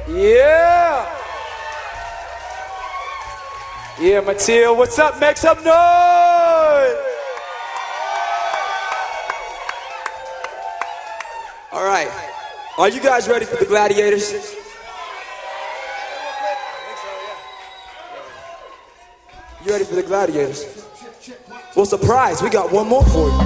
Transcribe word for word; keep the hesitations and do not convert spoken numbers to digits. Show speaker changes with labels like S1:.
S1: Yeah. Yeah, Mateo, what's up? Make some noise. All right. Are you guys ready for the Gladiators? You ready for the Gladiators? Well, surprise, we got one more for you.